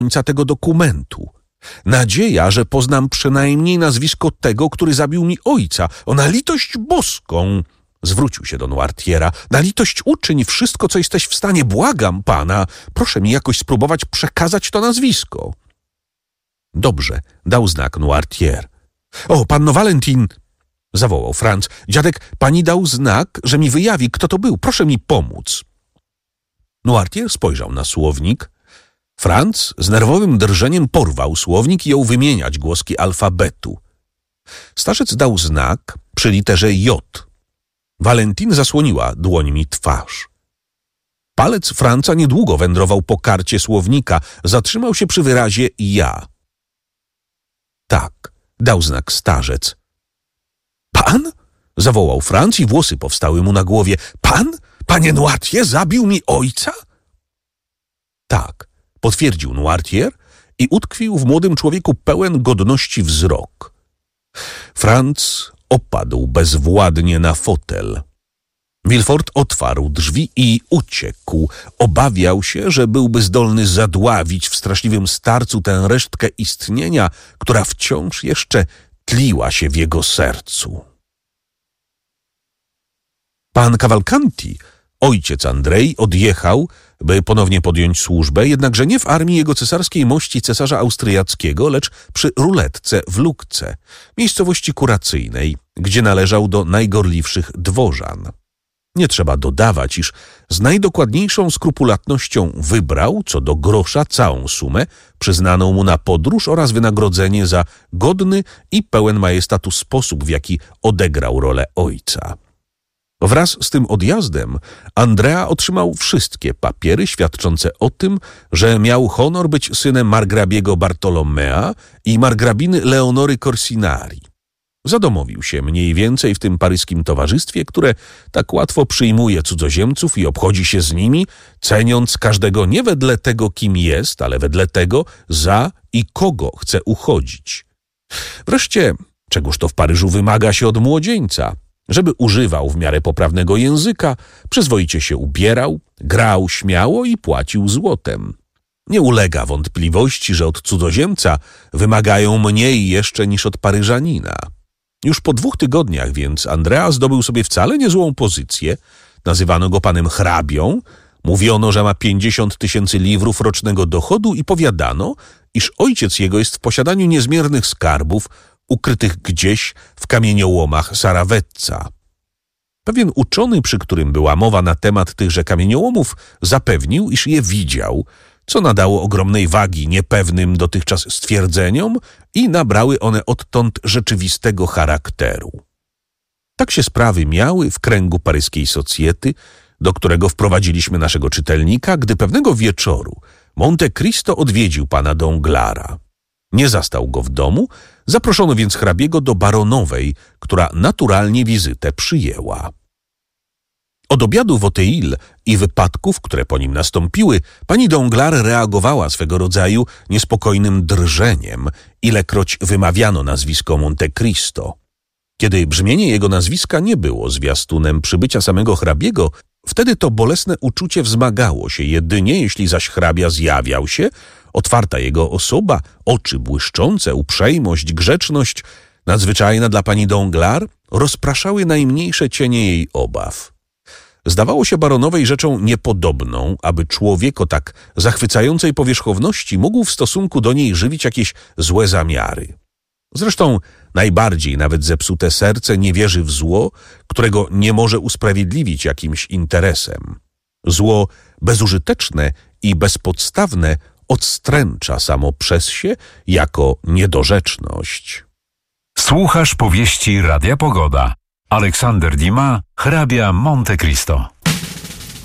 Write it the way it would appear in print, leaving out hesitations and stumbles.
końca tego dokumentu. Nadzieja, że poznam przynajmniej nazwisko tego, który zabił mi ojca. O, na litość boską! Zwrócił się do Noirtiera. Na litość uczyń wszystko, co jesteś w stanie. Błagam pana. Proszę mi jakoś spróbować przekazać to nazwisko. Dobrze, dał znak Noirtier. O, panno Valentin! Zawołał Franz. Dziadek, pani dał znak, że mi wyjawi, kto to był. Proszę mi pomóc. Noirtier spojrzał na słownik. Franz z nerwowym drżeniem porwał słownik i jął wymieniać głoski alfabetu. Starzec dał znak przy literze J. Valentin zasłoniła dłońmi twarz. Palec Franza niedługo wędrował po karcie słownika. Zatrzymał się przy wyrazie ja. Tak, dał znak starzec. Pan? Zawołał Franz i włosy powstały mu na głowie. Pan? Panie Noirtier, zabił mi ojca? Tak, potwierdził Noirtier i utkwił w młodym człowieku pełen godności wzrok. Franz opadł bezwładnie na fotel. Villefort otwarł drzwi i uciekł. Obawiał się, że byłby zdolny zadławić w straszliwym starcu tę resztkę istnienia, która wciąż jeszcze tliła się w jego sercu. Pan Cavalcanti, ojciec Andrei, odjechał, by ponownie podjąć służbę, jednakże nie w armii jego cesarskiej mości cesarza austriackiego, lecz przy Ruletce w Lucce, miejscowości kuracyjnej, gdzie należał do najgorliwszych dworzan. Nie trzeba dodawać, iż z najdokładniejszą skrupulatnością wybrał, co do grosza, całą sumę przyznaną mu na podróż oraz wynagrodzenie za godny i pełen majestatu sposób, w jaki odegrał rolę ojca. Wraz z tym odjazdem Andrea otrzymał wszystkie papiery świadczące o tym, że miał honor być synem margrabiego Bartolomea i margrabiny Leonory Corsinari. Zadomowił się mniej więcej w tym paryskim towarzystwie, które tak łatwo przyjmuje cudzoziemców i obchodzi się z nimi, ceniąc każdego nie wedle tego, kim jest, ale wedle tego, za i kogo chce uchodzić. Wreszcie, czegoż to w Paryżu wymaga się od młodzieńca? Żeby używał w miarę poprawnego języka, przyzwoicie się ubierał, grał śmiało i płacił złotem. Nie ulega wątpliwości, że od cudzoziemca wymagają mniej jeszcze niż od Paryżanina. Już po 2 tygodniach więc Andrea zdobył sobie wcale niezłą pozycję. Nazywano go panem hrabią, mówiono, że ma 50 000 liwrów rocznego dochodu i powiadano, iż ojciec jego jest w posiadaniu niezmiernych skarbów, ukrytych gdzieś w kamieniołomach Saravezza. Pewien uczony, przy którym była mowa na temat tychże kamieniołomów, zapewnił, iż je widział, co nadało ogromnej wagi niepewnym dotychczas stwierdzeniom i nabrały one odtąd rzeczywistego charakteru. Tak się sprawy miały w kręgu paryskiej socjety, do którego wprowadziliśmy naszego czytelnika, gdy pewnego wieczoru Monte Cristo odwiedził pana Danglara. Nie zastał go w domu, zaproszono więc hrabiego do baronowej, która naturalnie wizytę przyjęła. Od obiadu w Auteuil i wypadków, które po nim nastąpiły, pani Danglars reagowała swego rodzaju niespokojnym drżeniem, ilekroć wymawiano nazwisko Monte Cristo. Kiedy brzmienie jego nazwiska nie było zwiastunem przybycia samego hrabiego, wtedy to bolesne uczucie wzmagało się jedynie, jeśli zaś hrabia zjawiał się, otwarta jego osoba, oczy błyszczące, uprzejmość, grzeczność, nadzwyczajna dla pani Danglars, rozpraszały najmniejsze cienie jej obaw. Zdawało się baronowej rzeczą niepodobną, aby człowiek o tak zachwycającej powierzchowności mógł w stosunku do niej żywić jakieś złe zamiary. Zresztą najbardziej nawet zepsute serce nie wierzy w zło, którego nie może usprawiedliwić jakimś interesem. Zło bezużyteczne i bezpodstawne odstręcza samo przez się jako niedorzeczność. Słuchasz powieści Radia Pogoda. Aleksander Dumas, hrabia Monte Cristo.